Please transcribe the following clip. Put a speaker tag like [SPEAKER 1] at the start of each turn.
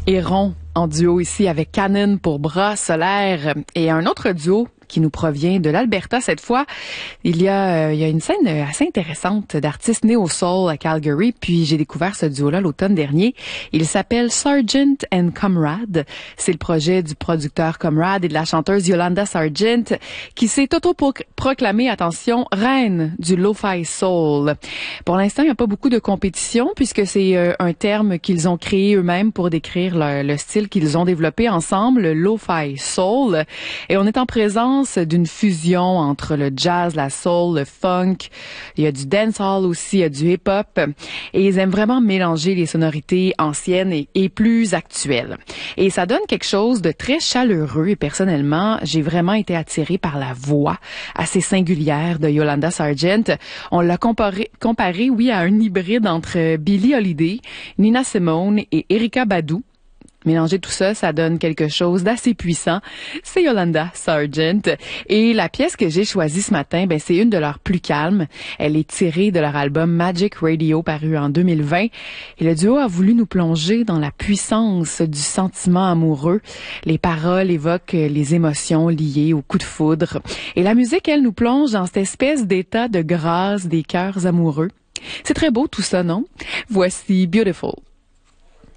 [SPEAKER 1] Héron en duo ici avec Cannon pour Bras solaire et un autre duo qui nous provient de l'Alberta cette fois. Il y a une scène assez intéressante d'artistes nés au soul à Calgary, puis j'ai découvert ce duo-là l'automne dernier. Il s'appelle Sargent and Comrade. C'est le projet du producteur Comrade et de la chanteuse Yolanda Sargent qui s'est auto-proclamée, attention, reine du lo-fi soul. Pour l'instant, il n'y a pas beaucoup de compétition puisque c'est un terme qu'ils ont créé eux-mêmes pour décrire le style qu'ils ont développé ensemble, le lo-fi soul. Et on est en présence d'une fusion entre le jazz, la soul, le funk. Il y a du dancehall aussi, il y a du hip-hop. Et ils aiment vraiment mélanger les sonorités anciennes et plus actuelles. Et ça donne quelque chose de très chaleureux. Et personnellement, j'ai vraiment été attirée par la voix assez singulière de Yolanda Sargent. On l'a comparé, oui, à un hybride entre Billie Holiday, Nina Simone et Erykah Badu. Mélanger tout ça, ça donne quelque chose d'assez puissant. C'est Yolanda Sargent. Et la pièce que j'ai choisie ce matin, c'est une de leurs plus calmes. Elle est tirée de leur album Magic Radio, paru en 2020. Et le duo a voulu nous plonger dans la puissance du sentiment amoureux. Les paroles évoquent les émotions liées au coup de foudre. Et la musique, elle, nous plonge dans cette espèce d'état de grâce des cœurs amoureux. C'est très beau tout ça, non? Voici Beautiful.